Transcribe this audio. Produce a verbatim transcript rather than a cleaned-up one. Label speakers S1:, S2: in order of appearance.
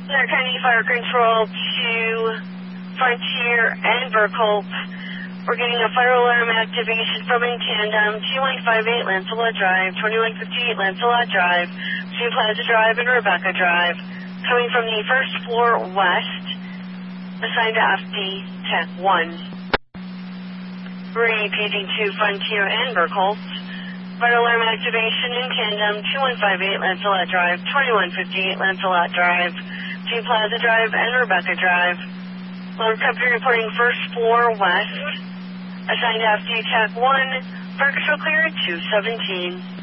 S1: Center County Fire Control to Frontier and Burkholt. We're getting a fire alarm activation from in tandem, two one five eight Lancelot Drive, twenty-one fifty-eight Lancelot Drive, two Plaza Drive, and Rebecca Drive, coming from the first floor west, assigned to F D Tech one. Repeating to Frontier and Burkholt. Fire alarm activation in tandem, two one five eight Lancelot Drive, twenty-one fifty-eight Lancelot Drive, two Plaza Drive, and Rebecca Drive. Load company reporting first floor west, assigned to F D Tech one, fire control clear at two seventeen.